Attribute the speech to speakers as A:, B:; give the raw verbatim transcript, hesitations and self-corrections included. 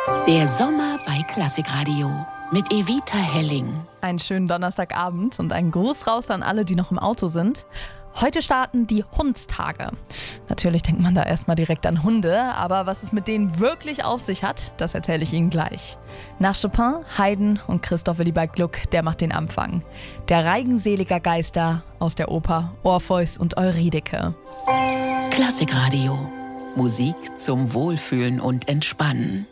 A: Der Sommer bei Klassikradio mit Evita Helling.
B: Einen schönen Donnerstagabend und einen Gruß raus an alle, die noch im Auto sind. Heute starten die Hundstage. Natürlich denkt man da erstmal direkt an Hunde, aber was es mit denen wirklich auf sich hat, das erzähle ich Ihnen gleich. Nach Chopin, Haydn und Christoph Willibald Gluck, der macht den Anfang. Der Reigen seliger Geister aus der Oper Orpheus und Eurydike.
A: Klassikradio. Musik zum Wohlfühlen und Entspannen.